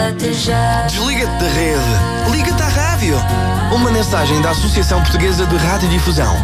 Cala-te já. Desliga-te da rede. Liga-te à rádio. Uma mensagem da Associação Portuguesa de Radiodifusão.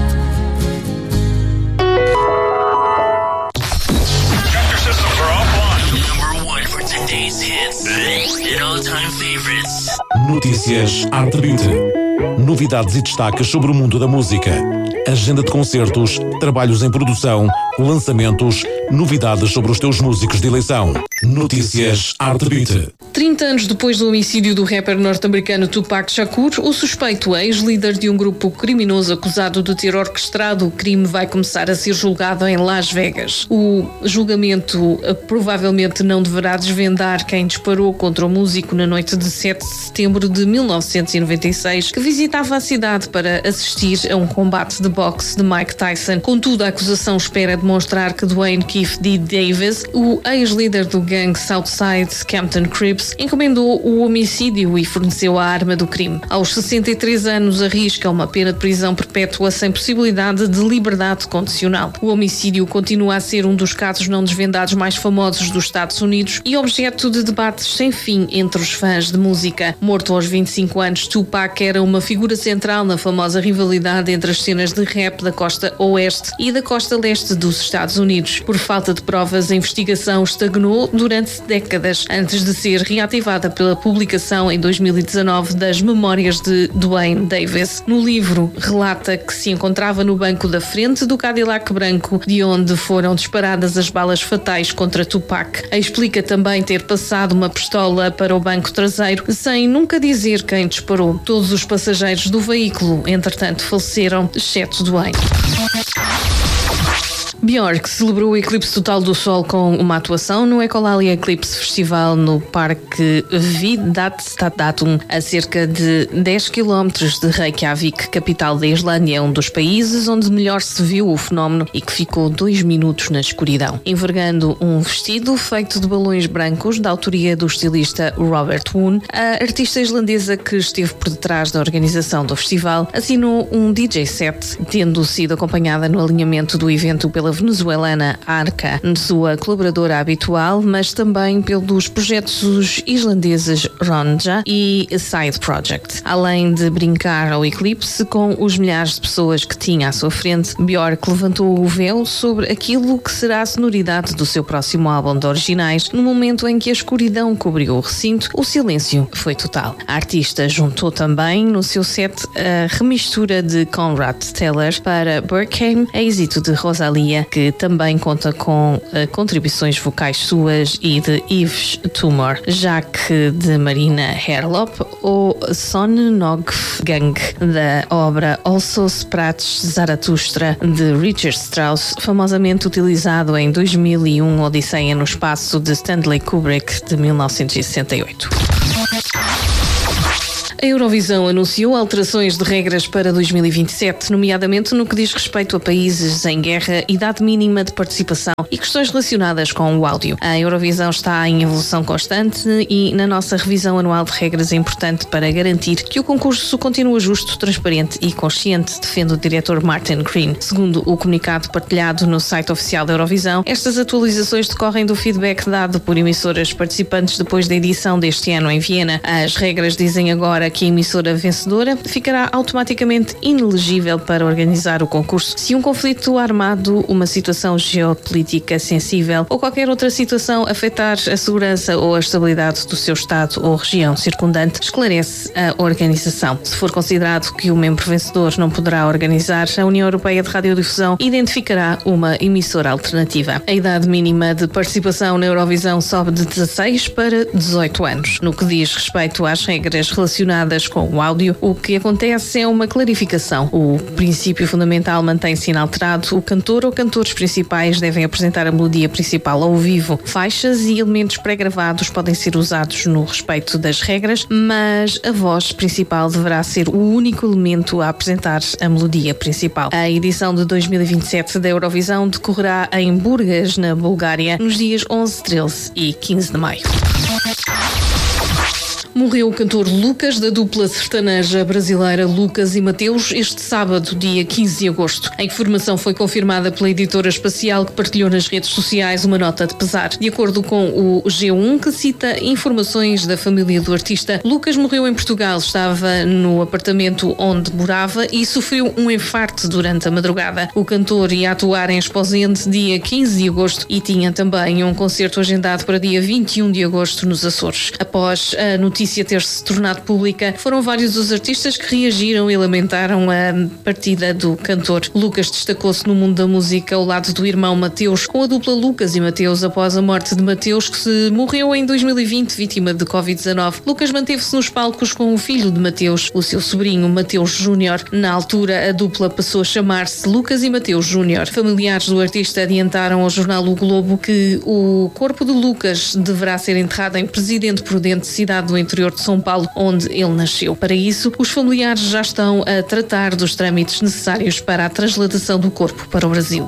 Notícias Arte Beat. Novidades e destaques sobre o mundo da música. Agenda de concertos, trabalhos em produção, lançamentos, novidades sobre os teus músicos de eleição. Notícias Arte Beat. 30 anos depois do homicídio do rapper norte-americano Tupac Shakur, o suspeito, ex-líder de um grupo criminoso acusado de ter orquestrado o crime, vai começar a ser julgado em Las Vegas. O julgamento provavelmente não deverá desvendar quem disparou contra o músico na noite de 7 de setembro de 1996, que visitava a cidade para assistir a um combate de boxe de Mike Tyson. Contudo, a acusação espera demonstrar que Dwayne Keith D. Davis, o ex-líder do gangue Southside Compton Crips, encomendou o homicídio e forneceu a arma do crime. Aos 63 anos, arrisca uma pena de prisão perpétua sem possibilidade de liberdade condicional. O homicídio continua a ser um dos casos não desvendados mais famosos dos Estados Unidos e objeto de debates sem fim entre os fãs de música. Morto aos 25 anos, Tupac era uma figura central na famosa rivalidade entre as cenas de rap da costa oeste e da costa leste dos Estados Unidos. Por falta de provas, a investigação estagnou durante décadas, antes de ser reativada pela publicação em 2019 das memórias de Dwayne Davis. No livro, relata que se encontrava no banco da frente do Cadillac branco, de onde foram disparadas as balas fatais contra Tupac. Explica também ter passado uma pistola para o banco traseiro, sem nunca dizer quem disparou. Todos os passageiros do veículo, entretanto, faleceram, exceto Dwayne. Björk celebrou o eclipse total do Sol com uma atuação no Ecolalia Eclipse Festival no Parque Viddastadatum, a cerca de 10 km de Reykjavik, capital da Islândia, um dos países onde melhor se viu o fenómeno e que ficou 2 minutos na escuridão. Envergando um vestido feito de balões brancos da autoria do estilista Robert Woon, a artista islandesa que esteve por detrás da organização do festival assinou um DJ set, tendo sido acompanhada no alinhamento do evento pela venezuelana Arca, sua colaboradora habitual, mas também pelos projetos islandeses Ronja e Side Project. Além de brincar ao eclipse com os milhares de pessoas que tinha à sua frente, Björk levantou o véu sobre aquilo que será a sonoridade do seu próximo álbum de originais. No momento em que a escuridão cobriu o recinto, o silêncio foi total. A artista juntou também no seu set a remistura de Conrad Teller para Berghain, êxito de Rosalia, que também conta com contribuições vocais suas, e de Yves Tumor, Jacques de Marina Herlop ou Sonnenoggang da obra Also Sprach Zarathustra de Richard Strauss, famosamente utilizado em 2001 Odisseia no Espaço de Stanley Kubrick de 1968. A Eurovisão anunciou alterações de regras para 2027, nomeadamente no que diz respeito a países em guerra, idade mínima de participação e questões relacionadas com o áudio. A Eurovisão está em evolução constante e na nossa revisão anual de regras é importante para garantir que o concurso continua justo, transparente e consciente, defende o diretor Martin Green. Segundo o comunicado partilhado no site oficial da Eurovisão, estas atualizações decorrem do feedback dado por emissoras participantes depois da edição deste ano em Viena. As regras dizem agora que a emissora vencedora ficará automaticamente inelegível para organizar o concurso se um conflito armado, uma situação geopolítica sensível ou qualquer outra situação afetar a segurança ou a estabilidade do seu estado ou região circundante, esclarece a organização. Se for considerado que o membro vencedor não poderá organizar, a União Europeia de Radiodifusão identificará uma emissora alternativa. A idade mínima de participação na Eurovisão sobe de 16 para 18 anos. No que diz respeito às regras relacionadas com o áudio, o que acontece é uma clarificação. O princípio fundamental mantém-se inalterado. O cantor ou cantores principais devem apresentar a melodia principal ao vivo. Faixas e elementos pré-gravados podem ser usados no respeito das regras, mas a voz principal deverá ser o único elemento a apresentar a melodia principal. A edição de 2027 da Eurovisão decorrerá em Burgas, na Bulgária, nos dias 11, 13 e 15 de maio. Morreu o cantor Lucas, da dupla sertaneja brasileira Lucas e Mateus, este sábado, dia 15 de agosto. A informação foi confirmada pela editora Espacial, que partilhou nas redes sociais uma nota de pesar. De acordo com o G1, que cita informações da família do artista, Lucas morreu em Portugal, estava no apartamento onde morava e sofreu um infarto durante a madrugada. O cantor ia atuar em Esposende dia 15 de agosto e tinha também um concerto agendado para dia 21 de agosto nos Açores. Após a notícia ter-se tornado pública, foram vários os artistas que reagiram e lamentaram a partida do cantor. Lucas destacou-se no mundo da música ao lado do irmão Mateus, com a dupla Lucas e Mateus, após a morte de Mateus, que se morreu em 2020, vítima de Covid-19. Lucas manteve-se nos palcos com o filho de Mateus, o seu sobrinho Mateus Júnior. Na altura, a dupla passou a chamar-se Lucas e Mateus Júnior. Familiares do artista adiantaram ao jornal O Globo que o corpo de Lucas deverá ser enterrado em Presidente Prudente, cidade do interior de São Paulo, onde ele nasceu. Para isso, os familiares já estão a tratar dos trâmites necessários para a transladação do corpo para o Brasil.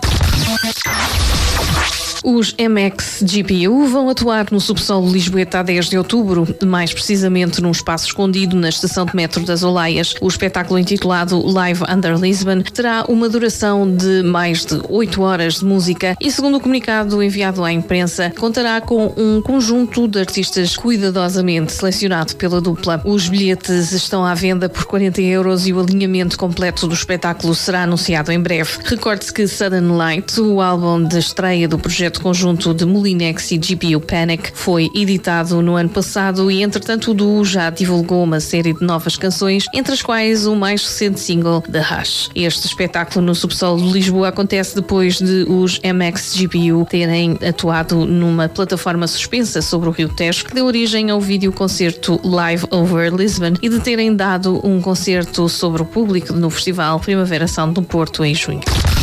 Os MXGPU vão atuar no subsolo Lisboeta a 10 de outubro, mais precisamente num espaço escondido na estação de metro das Olaias. O espetáculo, intitulado Live Under Lisbon, terá uma duração de mais de 8 horas de música e, segundo o comunicado enviado à imprensa, contará com um conjunto de artistas cuidadosamente selecionado pela dupla. Os bilhetes estão à venda por 40 euros e o alinhamento completo do espetáculo será anunciado em breve. Recorde-se que Sudden Light, o álbum de estreia do projeto conjunto de Molinex e GPU Panic, foi editado no ano passado e, entretanto, o duo já divulgou uma série de novas canções, entre as quais o mais recente single, The Hush. Este espetáculo no subsolo de Lisboa acontece depois de os MXGPU terem atuado numa plataforma suspensa sobre o Rio Tejo, que deu origem ao vídeo-concerto Live Over Lisbon, e de terem dado um concerto sobre o público no Festival Primavera Sound do Porto em junho.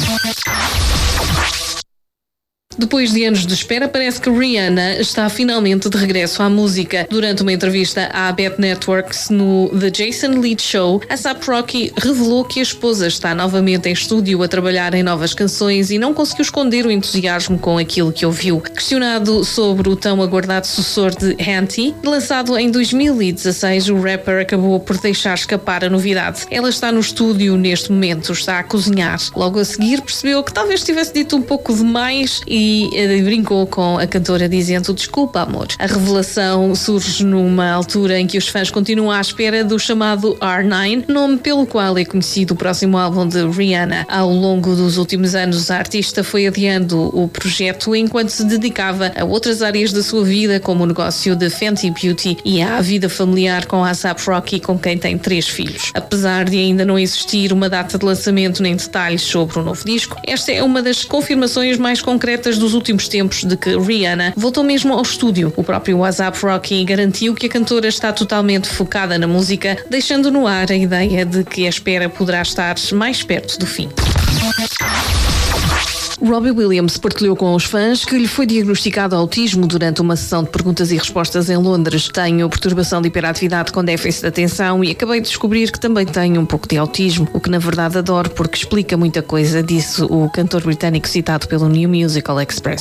Depois de anos de espera, parece que Rihanna está finalmente de regresso à música. Durante uma entrevista à Bet Networks no The Jason Lead Show, A$AP Rocky revelou que a esposa está novamente em estúdio a trabalhar em novas canções e não conseguiu esconder o entusiasmo com aquilo que ouviu. Questionado sobre o tão aguardado sucessor de Hanty, lançado em 2016, o rapper acabou por deixar escapar a novidade. Ela está no estúdio neste momento, está a cozinhar. Logo a seguir percebeu que talvez tivesse dito um pouco demais e brincou com a cantora dizendo: "Desculpa, amor". A revelação surge numa altura em que os fãs continuam à espera do chamado R9, nome pelo qual é conhecido o próximo álbum de Rihanna. Ao longo dos últimos anos, a artista foi adiando o projeto enquanto se dedicava a outras áreas da sua vida, como o negócio de Fenty Beauty e à vida familiar com A$AP Rocky, com quem tem 3 filhos. Apesar de ainda não existir uma data de lançamento nem detalhes sobre o novo disco, esta é uma das confirmações mais concretas dos últimos tempos de que Rihanna voltou mesmo ao estúdio. O próprio A$AP Rocky garantiu que a cantora está totalmente focada na música, deixando no ar a ideia de que a espera poderá estar mais perto do fim. Robbie Williams partilhou com os fãs que lhe foi diagnosticado autismo durante uma sessão de perguntas e respostas em Londres. Tenho perturbação de hiperatividade com déficit de atenção e acabei de descobrir que também tenho um pouco de autismo, o que na verdade adoro porque explica muita coisa, disse o cantor britânico citado pelo New Musical Express.